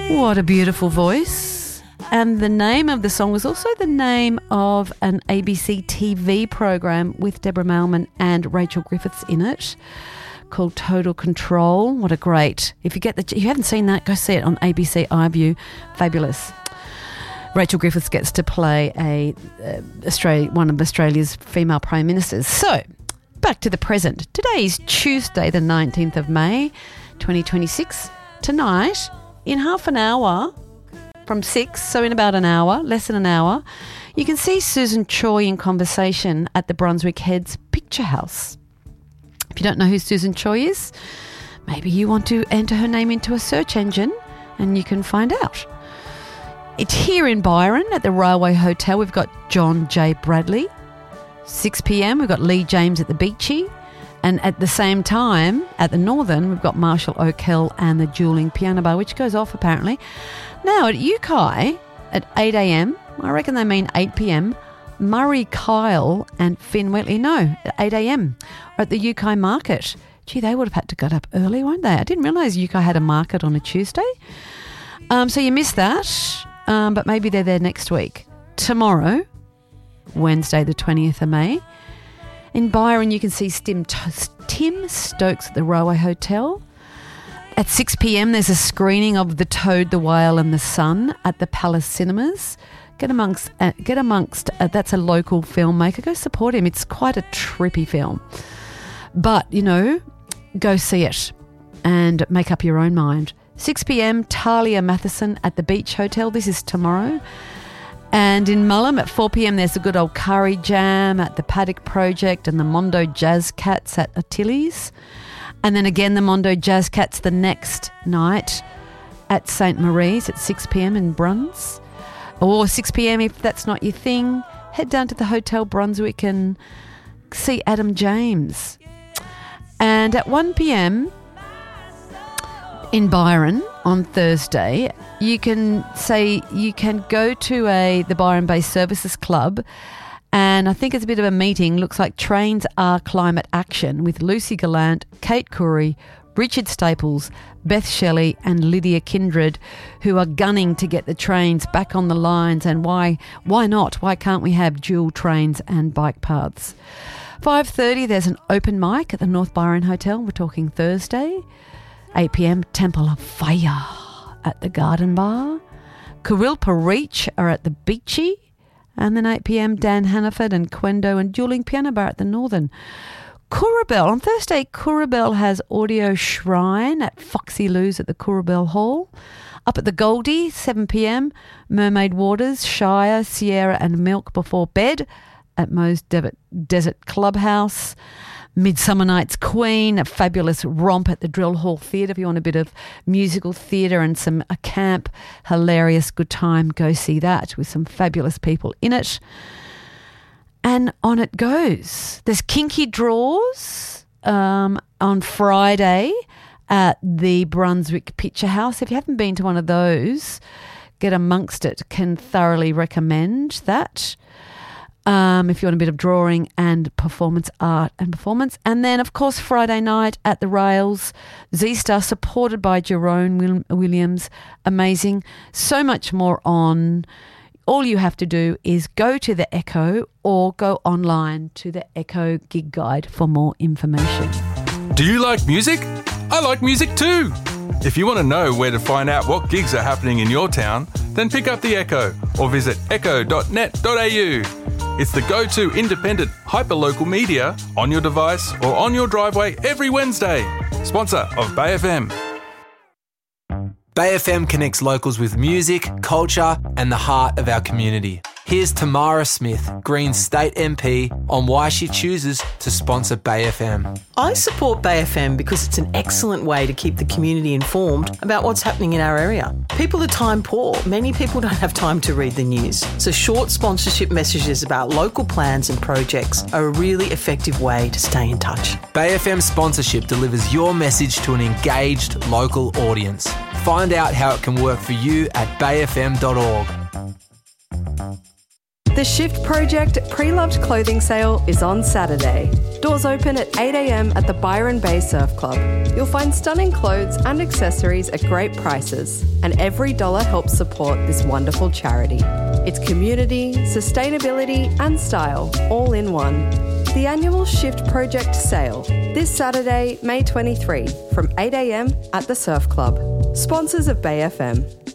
What a beautiful voice. And the name of the song was also the name of an ABC TV program with Deborah Mailman and Rachel Griffiths in it called Total Control. What a great. If you haven't seen that, go see it on ABC iView. Fabulous. Rachel Griffiths gets to play one of Australia's female prime ministers. So, back to the present. Today is Tuesday, the 19th of May, 2026. Tonight, in half an hour, from 6, so in about an hour, less than an hour, you can see Susan Choi in conversation at the Brunswick Heads Picture House. If you don't know who Susan Choi is, maybe you want to enter her name into a search engine and you can find out. It's here in Byron at the Railway Hotel. We've got John J. Bradley. 6 p.m, we've got Lee James at the Beachy. And at the same time, at the Northern, we've got Marshall O'Kell and the Dueling Piano Bar, which goes off apparently. Now at UKI at 8 a.m, I reckon they mean 8 p.m, Murray Kyle and Finn Wheatley, at 8 a.m, are at the UKI market. Gee, they would have had to get up early, won't they? I didn't realise UKI had a market on a Tuesday. So you missed that, but maybe they're there next week. Tomorrow, Wednesday the 20th of May, in Byron, you can see Tim Stokes at the Railway Hotel. At 6 p.m, there's a screening of The Toad, the Whale and the Sun at the Palace Cinemas. Get amongst that's a local filmmaker. Go support him. It's quite a trippy film. But, go see it and make up your own mind. 6 p.m, Talia Matheson at the Beach Hotel. This is tomorrow. And in Mullum at 4 p.m, there's a good old curry jam at the Paddock Project and the Mondo Jazz Cats at Attilles. And then again, the Mondo Jazz Cats the next night at St. Marie's at 6 p.m. in Bruns. Or 6 p.m, if that's not your thing, head down to the Hotel Brunswick and see Adam James. And at 1 p.m, in Byron on Thursday, you can go to the Byron Bay Services Club, and I think it's a bit of a meeting. Looks like Trains Are Climate Action with Lucy Gallant, Kate Curry, Richard Staples, Beth Shelley and Lydia Kindred, who are gunning to get the trains back on the lines. And why not? Why can't we have dual trains and bike paths? 5:30, there's an open mic at the North Byron Hotel. We're talking Thursday. 8 p.m, Temple of Fire at the Garden Bar. Kurilpa Reach are at the Beachy. And then 8 p.m, Dan Hannaford and Quendo and Dueling Piano Bar at the Northern. Coorabell. On Thursday, Coorabell has Audio Shrine at Foxy Lou's at the Coorabell Hall. Up at the Goldie, 7 p.m, Mermaid Waters, Shire, Sierra and Milk Before Bed at Moe's Desert Clubhouse. Midsummer Night's Queen, a fabulous romp at the Drill Hall Theatre. If you want a bit of musical theatre and a camp, hilarious good time, go see that with some fabulous people in it. And on it goes. There's Kinky Draws on Friday at the Brunswick Picture House. If you haven't been to one of those, get amongst it. Can thoroughly recommend that. If you want a bit of drawing and performance art and performance. And then, of course, Friday night at the Rails, Z-Star, supported by Jerome Williams. Amazing. So much more on. All you have to do is go to the Echo or go online to the Echo Gig Guide for more information. Do you like music? I like music too. If you want to know where to find out what gigs are happening in your town, then pick up the Echo or visit echo.net.au. It's the go-to independent, hyper-local media on your device or on your driveway every Wednesday. Sponsor of Bay FM. Bay FM connects locals with music, culture and the heart of our community. Here's Tamara Smith, Green's State MP, on why she chooses to sponsor Bay FM. I support Bay FM because it's an excellent way to keep the community informed about what's happening in our area. People are time poor. Many people don't have time to read the news. So short sponsorship messages about local plans and projects are a really effective way to stay in touch. Bay FM sponsorship delivers your message to an engaged local audience. Find out how it can work for you at bayfm.org. The Shift Project pre-loved clothing sale is on Saturday. Doors open at 8 a.m. at the Byron Bay Surf Club. You'll find stunning clothes and accessories at great prices, and every dollar helps support this wonderful charity. It's community, sustainability and style all in one. The annual Shift Project sale this Saturday, May 23 from 8 a.m. at the Surf Club. Sponsors of Bay FM.